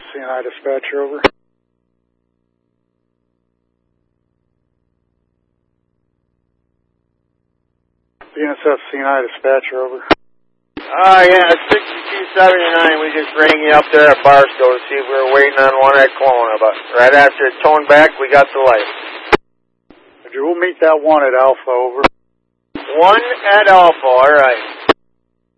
CNI dispatcher, over. BNSF CNI dispatcher, over. Yeah, 6279. We just rang you up there at Barstow to see if we were waiting on one at Kelowna, but right after it toned back, we got the light. We'll meet that one at Alpha, over. One at Alpha, all right.